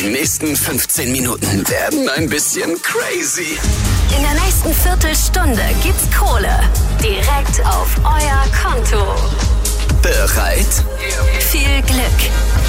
Die nächsten 15 Minuten werden ein bisschen crazy. In der nächsten Viertelstunde gibt's Kohle. Direkt auf euer Konto. Bereit? Viel Glück.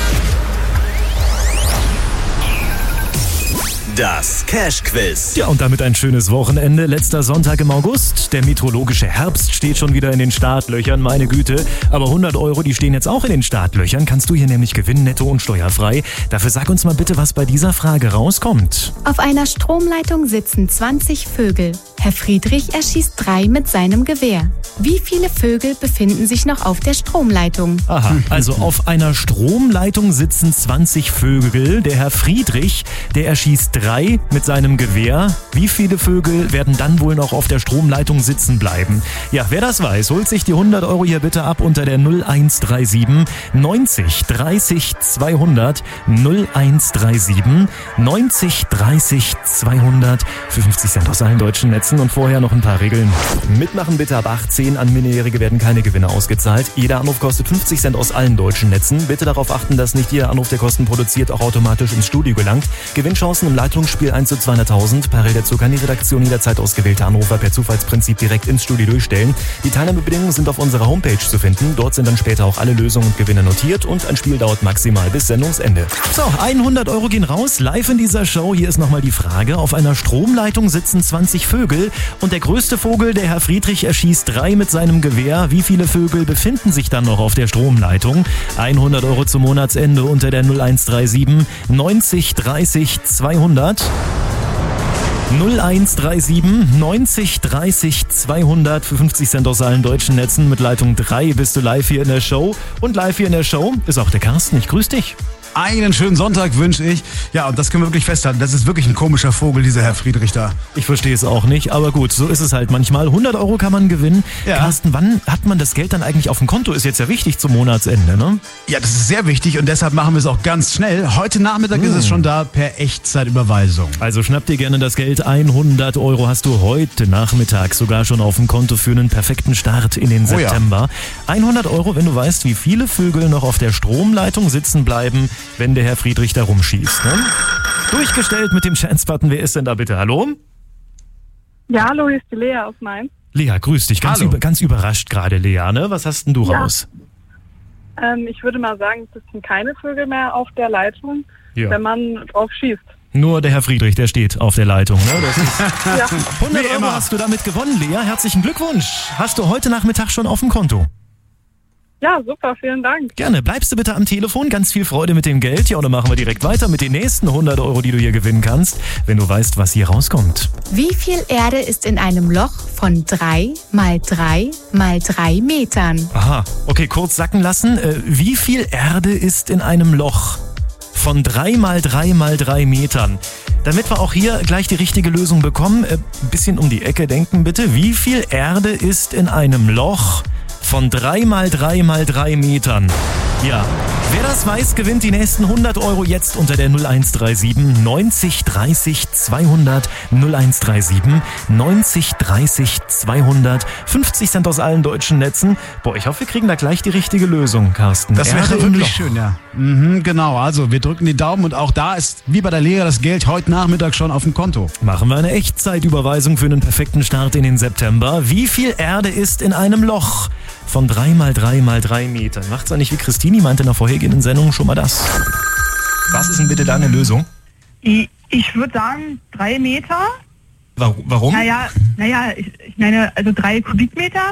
Das Cash-Quiz. Ja, und damit ein schönes Wochenende. Letzter Sonntag im August. Der meteorologische Herbst steht schon wieder in den Startlöchern, meine Güte. Aber 100 Euro, die stehen jetzt auch in den Startlöchern. Kannst du hier nämlich gewinnen, netto und steuerfrei. Dafür sag uns mal bitte, was bei dieser Frage rauskommt. Auf einer Stromleitung sitzen 20 Vögel. Herr Friedrich erschießt 3 mit seinem Gewehr. Wie viele Vögel befinden sich noch auf der Stromleitung? Aha, also auf einer Stromleitung sitzen 20 Vögel. Der Herr Friedrich, der erschießt 3 mit seinem Gewehr. Wie viele Vögel werden dann wohl noch auf der Stromleitung sitzen bleiben? Ja, wer das weiß, holt sich die 100 Euro hier bitte ab unter der 0137 90 30 200 0137 90 30 200 für 50 Cent aus allen deutschen Netzen. Und vorher noch ein paar Regeln. Mitmachen bitte ab 18. An Minderjährige werden keine Gewinne ausgezahlt. Jeder Anruf kostet 50 Cent aus allen deutschen Netzen. Bitte darauf achten, dass nicht jeder Anruf, der Kosten produziert, auch automatisch ins Studio gelangt. Gewinnchancen im Leitungsspiel 1 zu 200.000. Per dazu kann die Redaktion jederzeit ausgewählte Anrufer per Zufallsprinzip direkt ins Studio durchstellen. Die Teilnahmebedingungen sind auf unserer Homepage zu finden. Dort sind dann später auch alle Lösungen und Gewinne notiert und ein Spiel dauert maximal bis Sendungsende. So, 100 Euro gehen raus. Live in dieser Show. Hier ist nochmal die Frage. Auf einer Stromleitung sitzen 20 Vögel und der größte Vogel, der Herr Friedrich, erschießt 3 mit seinem Gewehr. Wie viele Vögel befinden sich dann noch auf der Stromleitung? 100 Euro zum Monatsende unter der 0137 90 30 200. 0137 90 30 200 für 50 Cent aus allen deutschen Netzen. Mit Leitung 3 bist du live hier in der Show. Und live hier in der Show ist auch der Carsten. Ich grüße dich. Einen schönen Sonntag wünsche ich. Ja, und das können wir wirklich festhalten. Das ist wirklich ein komischer Vogel, dieser Herr Friedrich da. Ich verstehe es auch nicht, aber gut, so ist es halt manchmal. 100 Euro kann man gewinnen. Ja. Carsten, wann hat man das Geld dann eigentlich auf dem Konto? Ist jetzt ja wichtig zum Monatsende, ne? Ja, das ist sehr wichtig und deshalb machen wir es auch ganz schnell. Heute Nachmittag ist es schon da per Echtzeitüberweisung. Also schnapp dir gerne das Geld. 100 Euro hast du heute Nachmittag sogar schon auf dem Konto für einen perfekten Start in den September. Ja. 100 Euro, wenn du weißt, wie viele Vögel noch auf der Stromleitung sitzen bleiben, wenn der Herr Friedrich da rumschießt. Ne? Durchgestellt mit dem Chance-Button. Wer ist denn da bitte? Hallo? Ja, hallo, hier ist die Lea aus Mainz. Lea, grüß dich. Ganz überrascht gerade, Lea, ne? Was hast denn du raus? Ich würde mal sagen, es sind keine Vögel mehr auf der Leitung, wenn man drauf schießt. Nur der Herr Friedrich, der steht auf der Leitung. Ne? Das ist 100 Wie Euro immer. hast du damit gewonnen, Lea. Herzlichen Glückwunsch. Hast du heute Nachmittag schon auf dem Konto? Ja, super, vielen Dank. Gerne. Bleibst du bitte am Telefon. Ganz viel Freude mit dem Geld. Ja, und dann machen wir direkt weiter mit den nächsten 100 Euro, die du hier gewinnen kannst, wenn du weißt, was hier rauskommt. Wie viel Erde ist in einem Loch von 3 mal 3 mal 3 Metern? Aha, okay, kurz sacken lassen. Wie viel Erde ist in einem Loch von 3 mal 3 mal 3 Metern? Damit wir auch hier gleich die richtige Lösung bekommen, ein bisschen um die Ecke denken bitte. Wie viel Erde ist in einem Loch von 3 mal 3 mal 3 Metern? Ja, wer das weiß, gewinnt die nächsten 100 Euro jetzt unter der 0137 90 30 200 0137 90 30 200 50 Cent aus allen deutschen Netzen. Boah, ich hoffe, wir kriegen da gleich die richtige Lösung, Carsten. Das wäre Erde im wirklich Loch. schön, ja. Genau, also wir drücken die Daumen und auch da ist, wie bei der Lehre, das Geld heute Nachmittag schon auf dem Konto. Machen wir eine Echtzeitüberweisung für einen perfekten Start in den September. Wie viel Erde ist in einem Loch von 3 mal 3 mal 3 Metern? Macht's ja nicht wie Christini meinte in der vorhergehenden Sendung schon mal das. Was ist denn bitte deine Lösung? Ich würde sagen 3 Meter. Warum? Naja, ich meine, also 3 Kubikmeter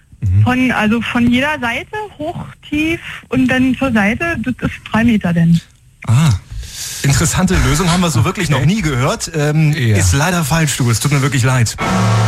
von jeder Seite, hoch, tief und dann zur Seite, das ist 3 Meter denn. Ah, interessante Lösung, haben wir so wirklich noch nie gehört. Ist leider falsch, du, es tut mir wirklich leid.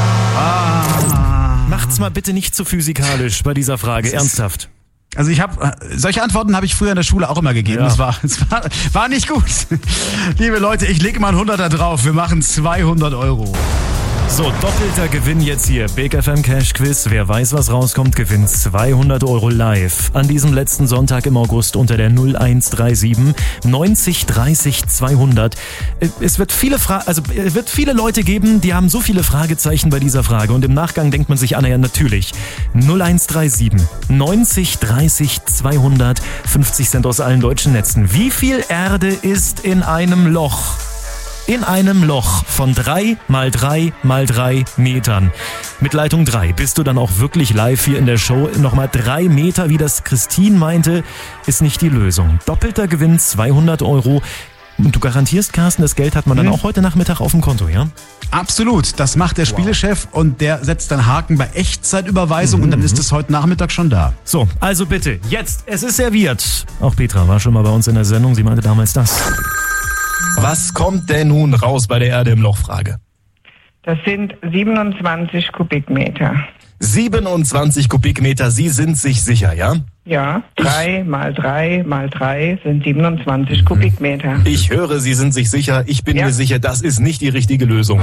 Macht's mal bitte nicht zu physikalisch bei dieser Frage, ernsthaft. Also solche Antworten habe ich früher in der Schule auch immer gegeben. Ja. Es war nicht gut. Liebe Leute, ich lege mal einen 100er drauf. Wir machen 200 Euro. So, doppelter Gewinn jetzt hier. Big FM Cash Quiz. Wer weiß, was rauskommt, gewinnt 200 € live. An diesem letzten Sonntag im August unter der 0137 90 30 200. Es wird viele Leute geben, die haben so viele Fragezeichen bei dieser Frage. Und im Nachgang denkt man sich, ja natürlich. 0137 90 30 200. 50 Cent aus allen deutschen Netzen. Wie viel Erde ist in einem Loch? In einem Loch von 3 mal 3 mal 3 Metern. Mit Leitung 3 bist du dann auch wirklich live hier in der Show. Nochmal 3 Meter, wie das Christine meinte, ist nicht die Lösung. Doppelter Gewinn, 200 €. Und du garantierst, Carsten, das Geld hat man dann auch heute Nachmittag auf dem Konto, ja? Absolut, das macht der Spielechef und der setzt dann Haken bei Echtzeitüberweisung und dann ist es heute Nachmittag schon da. So, also bitte, jetzt, es ist serviert. Auch Petra war schon mal bei uns in der Sendung, sie meinte damals das. Was kommt denn nun raus bei der Erde im Loch-Frage? Das sind 27 Kubikmeter. 27 Kubikmeter, Sie sind sich sicher, ja? Ja, 3 mal 3 mal 3 sind 27 Kubikmeter. Ich höre, Sie sind sich sicher. Ich bin mir sicher, das ist nicht die richtige Lösung.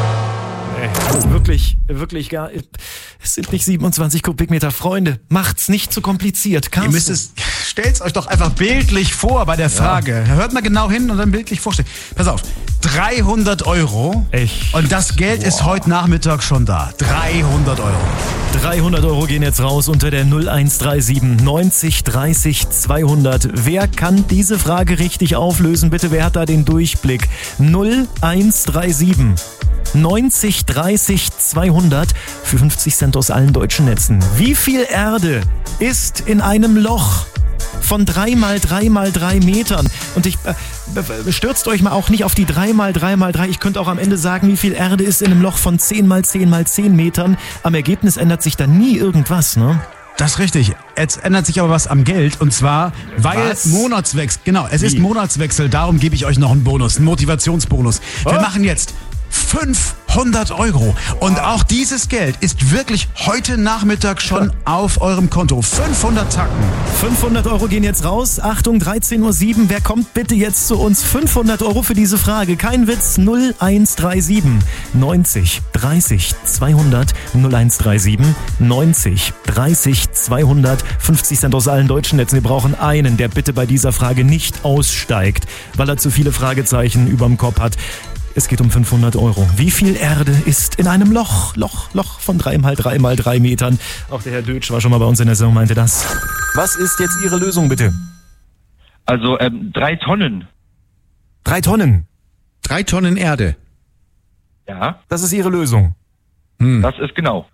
Wirklich gar. Es sind nicht 27 Kubikmeter, Freunde. Macht's nicht zu kompliziert. Carsten. Stellt's euch doch einfach bildlich vor bei der Frage. Hört mal genau hin und dann bildlich vorstellen. Pass auf, 300 €. Echt? Und das Geld ist heute Nachmittag schon da. 300 €. 300 € gehen jetzt raus unter der 0137 90 30 200. Wer kann diese Frage richtig auflösen? Bitte, wer hat da den Durchblick? 0137 90 30 200 für 50 Cent aus allen deutschen Netzen. Wie viel Erde ist in einem Loch von 3 mal 3 mal 3 Metern? Und stürzt euch mal auch nicht auf die 3 mal 3 mal 3. Ich könnte auch am Ende sagen, wie viel Erde ist in einem Loch von 10 mal 10 mal 10 Metern. Am Ergebnis ändert sich da nie irgendwas, ne? Das ist richtig. Jetzt ändert sich aber was am Geld und zwar, weil Monatswechsel. Genau, es ist Monatswechsel. Darum gebe ich euch noch einen Bonus, einen Motivationsbonus. Wir machen jetzt 500 €. Und auch dieses Geld ist wirklich heute Nachmittag schon auf eurem Konto. 500 Tacken. 500 € gehen jetzt raus. Achtung, 13:07 Uhr. Wer kommt bitte jetzt zu uns? 500 € für diese Frage. Kein Witz. 0137 90 30 200. 0137 90 30 200. 50 Cent aus allen deutschen Netzen. Wir brauchen einen, der bitte bei dieser Frage nicht aussteigt, weil er zu viele Fragezeichen überm Kopf hat. Es geht um 500 €. Wie viel Erde ist in einem Loch von 3 mal 3 mal 3 Metern? Auch der Herr Dötsch war schon mal bei uns in der Sendung, meinte das. Was ist jetzt Ihre Lösung, bitte? Also 3 Tonnen. 3 Tonnen? 3 Tonnen Erde. Ja. Das ist Ihre Lösung? Das ist genau.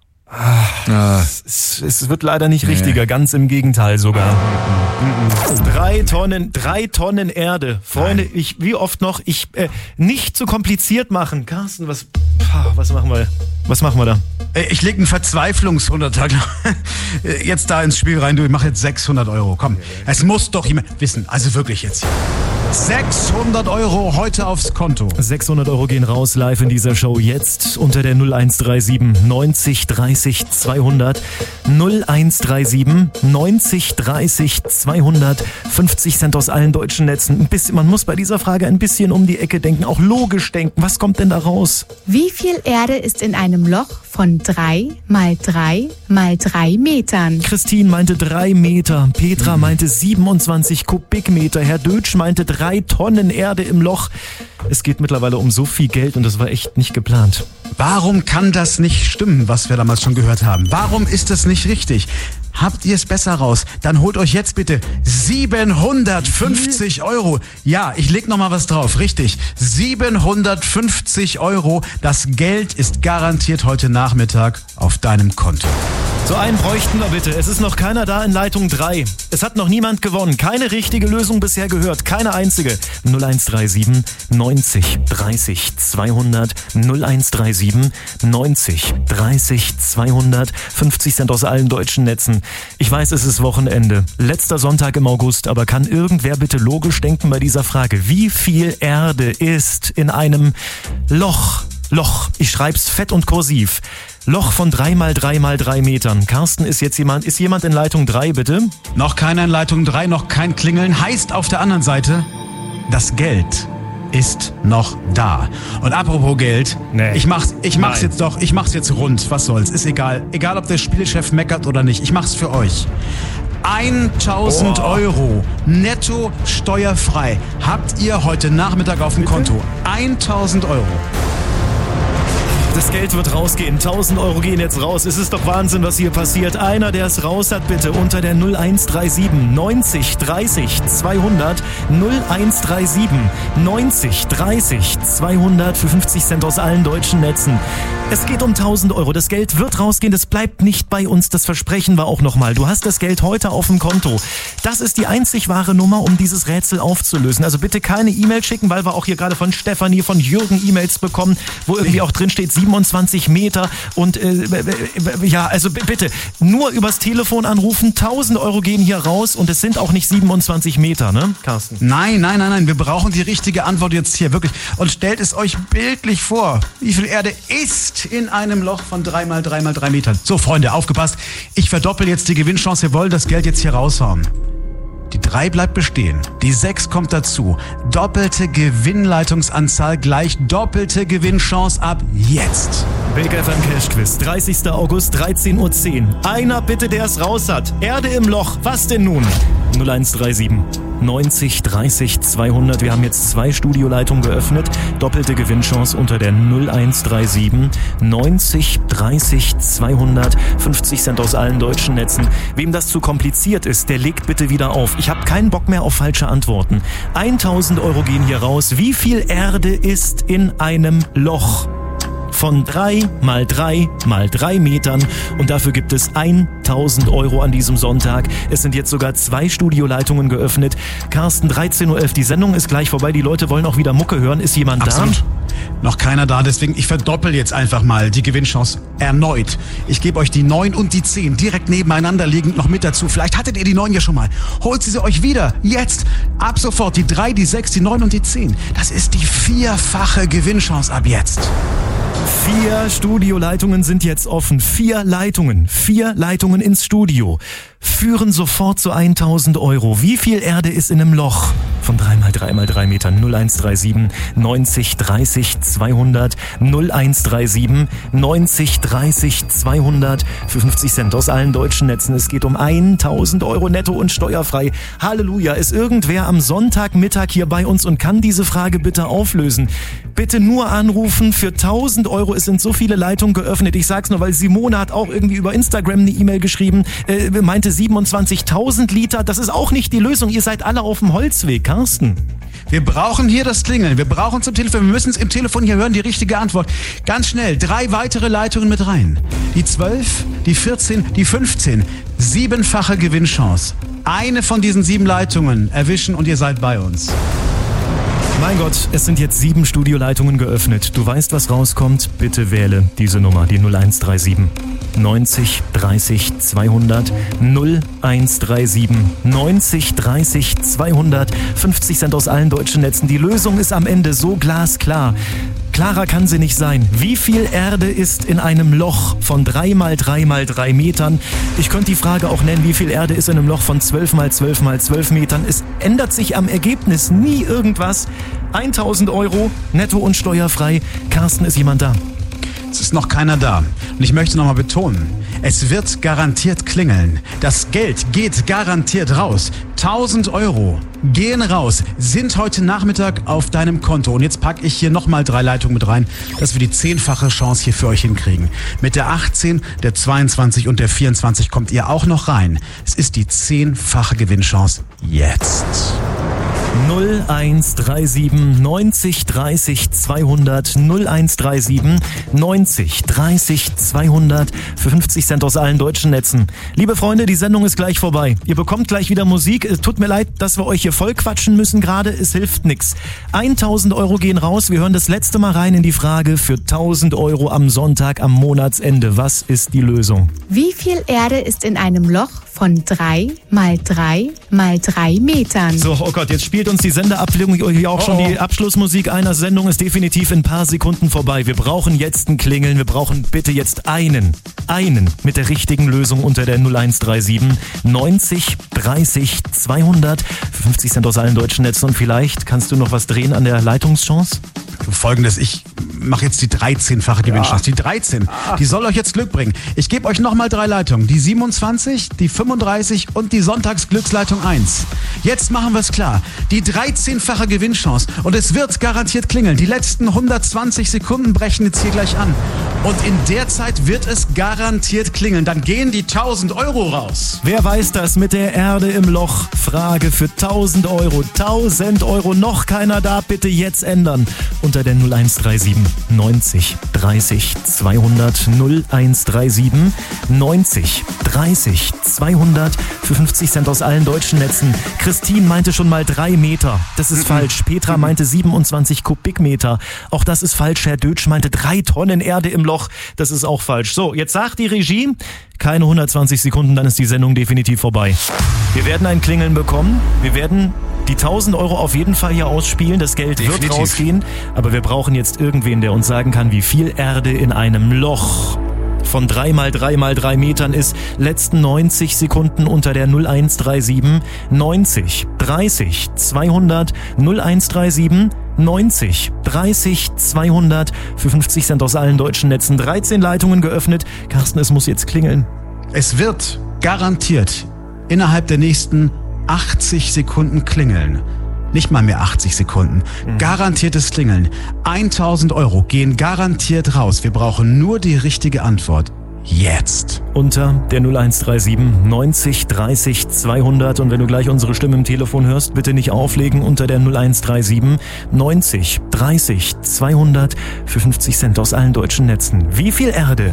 Es wird leider nicht richtiger, ganz im Gegenteil sogar. 3 Tonnen Erde. Freunde, wie oft noch, nicht zu kompliziert machen. Carsten, was machen wir? Was machen wir da? Ich lege einen Verzweiflungs-100er jetzt da ins Spiel rein. Du, ich mache jetzt 600 €. Komm, es muss doch jemand wissen. Also wirklich jetzt. 600 € heute aufs Konto. 600 € gehen raus live in dieser Show jetzt unter der 0137 90 30 200. 0137 90 30 200. 50 Cent aus allen deutschen Netzen. Man muss bei dieser Frage ein bisschen um die Ecke denken, auch logisch denken. Was kommt denn da raus? Wie viel Erde ist in einem Loch von 3 mal 3 mal 3 Metern? Christine meinte 3 Meter. Petra meinte 27 Kubikmeter. Herr Dötsch meinte 3 Tonnen Erde im Loch. Es geht mittlerweile um so viel Geld und das war echt nicht geplant. Warum kann das nicht stimmen, was wir damals schon gehört haben? Warum ist das nicht richtig? Habt ihr es besser raus? Dann holt euch jetzt bitte 750 €. Ja, ich leg noch mal was drauf. Richtig. 750 €. Das Geld ist garantiert heute Nachmittag auf deinem Konto. So einen bräuchten wir bitte. Es ist noch keiner da in Leitung 3. Es hat noch niemand gewonnen. Keine richtige Lösung bisher gehört. Keine einzige. 0137 90 30 200. 0137 90 30 200. 50 Cent aus allen deutschen Netzen. Ich weiß, es ist Wochenende. Letzter Sonntag im August. Aber kann irgendwer bitte logisch denken bei dieser Frage? Wie viel Erde ist in einem Loch? Ich schreib's fett und kursiv. Loch von 3 mal 3 mal 3 Metern. Carsten, ist jemand in Leitung 3, bitte? Noch keiner in Leitung 3, noch kein Klingeln. Heißt auf der anderen Seite, das Geld ist noch da. Und apropos Geld, ich mach's jetzt rund. Was soll's? Ist egal. Egal, ob der Spielchef meckert oder nicht. Ich mach's für euch. 1.000 Euro netto steuerfrei habt ihr heute Nachmittag auf dem Konto. 1.000 Euro. Das Geld wird rausgehen. 1.000 Euro gehen jetzt raus. Es ist doch Wahnsinn, was hier passiert. Einer, der es raus hat, bitte unter der 0137 90 30 200 0137 90 30 200 für 50 Cent aus allen deutschen Netzen. Es geht um 1.000 Euro. Das Geld wird rausgehen. Das bleibt nicht bei uns. Das versprechen wir auch nochmal. Du hast das Geld heute auf dem Konto. Das ist die einzig wahre Nummer, um dieses Rätsel aufzulösen. Also bitte keine E-Mail schicken, weil wir auch hier gerade von Stefanie, von Jürgen E-Mails bekommen, wo irgendwie auch drin steht 27 Meter und also bitte nur übers Telefon anrufen. 1.000 Euro gehen hier raus und es sind auch nicht 27 Meter, ne, Carsten? Nein. Wir brauchen die richtige Antwort jetzt hier wirklich. Und stellt es euch bildlich vor, wie viel Erde ist in einem Loch von 3 mal 3 mal 3 Metern. So, Freunde, aufgepasst. Ich verdoppel jetzt die Gewinnchance. Wir wollen das Geld jetzt hier raushauen. Die 3 bleibt bestehen. Die 6 kommt dazu. Doppelte Gewinnleitungsanzahl gleich doppelte Gewinnchance ab jetzt. Big FM Cash Quiz, 30. August, 13.10 Uhr. Einer bitte, der es raus hat. Erde im Loch. Was denn nun? 0137 90 30 200. Wir haben jetzt 2 Studioleitungen geöffnet. Doppelte Gewinnchance unter der 0137 90 30 200. 50 Cent aus allen deutschen Netzen. Wem das zu kompliziert ist, der legt bitte wieder auf. Ich habe keinen Bock mehr auf falsche Antworten. 1.000 Euro gehen hier raus. Wie viel Erde ist in einem Loch? Von 3 mal 3 mal 3 Metern und dafür gibt es 1.000 Euro an diesem Sonntag. Es sind jetzt sogar 2 Studioleitungen geöffnet. Carsten, 13.11 Uhr, die Sendung ist gleich vorbei. Die Leute wollen auch wieder Mucke hören. Ist jemand Absolut. da? Noch keiner da, deswegen ich verdoppel jetzt einfach mal die Gewinnchance erneut. Ich gebe euch die 9 und die 10 direkt nebeneinander liegend noch mit dazu. Vielleicht hattet ihr die 9 ja schon mal. Holt sie euch wieder. Jetzt. Ab sofort die 3, die 6, die 9 und die 10. Das ist die 4-fache Gewinnchance ab jetzt. 4 Studioleitungen sind jetzt offen. 4 Leitungen ins Studio. Führen sofort zu 1.000 Euro. Wie viel Erde ist in einem Loch? Von 3 mal 3 mal 3 Metern. 0137 90 30 200. 0137 90 30 200. Für 50 Cent aus allen deutschen Netzen. Es geht um 1.000 Euro netto und steuerfrei. Halleluja. Ist irgendwer am Sonntagmittag hier bei uns und kann diese Frage bitte auflösen? Bitte nur anrufen. Für 1.000 Euro. Es sind so viele Leitungen geöffnet. Ich sag's nur, weil Simone hat auch irgendwie über Instagram eine E-Mail geschrieben. Meinte 27.000 Liter. Das ist auch nicht die Lösung. Ihr seid alle auf dem Holzweg, Carsten. Wir brauchen hier das Klingeln. Wir brauchen zum Telefon. Wir müssen es im Telefon hier hören, die richtige Antwort. Ganz schnell. 3 weitere Leitungen mit rein. Die 12, die 14, die 15. 7-fache Gewinnchance. Eine von diesen 7 Leitungen erwischen und ihr seid bei uns. Mein Gott, es sind jetzt 7 Studioleitungen geöffnet. Du weißt, was rauskommt? Bitte wähle diese Nummer, die 0137 90 30 200. 0137 90 30 200. 50 Cent aus allen deutschen Netzen. Die Lösung ist am Ende so glasklar. Klarer kann sie nicht sein. Wie viel Erde ist in einem Loch von 3 mal 3 mal 3 Metern? Ich könnte die Frage auch nennen, wie viel Erde ist in einem Loch von 12 mal 12 mal 12 Metern? Es ändert sich am Ergebnis nie irgendwas. 1.000 Euro, netto und steuerfrei. Carsten, ist jemand da? Es ist noch keiner da. Und ich möchte nochmal betonen, es wird garantiert klingeln. Das Geld geht garantiert raus. 1.000 Euro gehen raus, sind heute Nachmittag auf deinem Konto. Und jetzt packe ich hier nochmal 3 Leitungen mit rein, dass wir die 10-fache Chance hier für euch hinkriegen. Mit der 18, der 22 und der 24 kommt ihr auch noch rein. Es ist die 10-fache Gewinnchance jetzt. 0137 90 30 200. 0137 90 30 200 für 50 Cent aus allen deutschen Netzen. Liebe Freunde, die Sendung ist gleich vorbei. Ihr bekommt gleich wieder Musik. Es tut mir leid, dass wir euch hier voll quatschen müssen gerade. Es hilft nichts. 1.000 Euro gehen raus. Wir hören das letzte Mal rein in die Frage für 1.000 Euro am Sonntag am Monatsende. Was ist die Lösung? Wie viel Erde ist in einem Loch von 3 mal 3 mal 3 Metern. So, oh Gott, jetzt spielt uns die Sendeabwicklung hier auch schon die Abschlussmusik einer Sendung. Ist definitiv in ein paar Sekunden vorbei. Wir brauchen jetzt ein Klingeln. Wir brauchen bitte jetzt einen mit der richtigen Lösung unter der 0137 90 30 200 für 50 Cent aus allen deutschen Netzen. Und vielleicht kannst du noch was drehen an der Leitungschance? Folgendes, ich mache jetzt die 13-fache Gewinnchance. Die 13, die soll euch jetzt Glück bringen. Ich gebe euch nochmal 3 Leitungen. Die 27, die 35 und die Sonntagsglücksleitung 1. Jetzt machen wir es klar. Die 13-fache Gewinnchance. Und es wird garantiert klingeln. Die letzten 120 Sekunden brechen jetzt hier gleich an. Und in der Zeit wird es garantiert klingeln. Dann gehen die 1.000 Euro raus. Wer weiß das mit der Erde im Loch? Frage für 1.000 Euro. 1.000 Euro. Noch keiner da? Bitte jetzt ändern. Unter der 0137 90 30 200 0137 90 30 200 für 50 Cent aus allen deutschen Netzen. Christine meinte schon mal 3 Meter. Das ist falsch. Petra meinte 27 Kubikmeter. Auch das ist falsch. Herr Dötsch meinte 3 Tonnen Erde im Loch. Das ist auch falsch. So, jetzt sagt die Regie, keine 120 Sekunden, dann ist die Sendung definitiv vorbei. Wir werden ein Klingeln bekommen. Wir werden die 1.000 Euro auf jeden Fall hier ausspielen. Das Geld wird rausgehen. Aber wir brauchen jetzt irgendwen, der uns sagen kann, wie viel Erde in einem Loch von 3 mal 3 mal 3 Metern ist. Letzten 90 Sekunden unter der 0137 90 30 200 0137 90 30 200 für 50 Cent aus allen deutschen Netzen. 13 Leitungen geöffnet. Carsten, es muss jetzt klingeln. Es wird garantiert innerhalb der nächsten 80 Sekunden klingeln. Nicht mal mehr 80 Sekunden. Garantiertes Klingeln. 1.000 Euro gehen garantiert raus. Wir brauchen nur die richtige Antwort. Jetzt. Unter der 0137 90 30 200. Und wenn du gleich unsere Stimme im Telefon hörst, bitte nicht auflegen. Unter der 0137 90 30 200 für 50 Cent aus allen deutschen Netzen. Wie viel Erde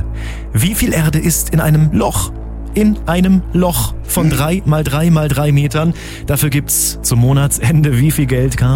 ist in einem Loch? In einem Loch von 3 mal 3 mal 3 Metern. Dafür gibt's zum Monatsende wie viel Geld, Karl?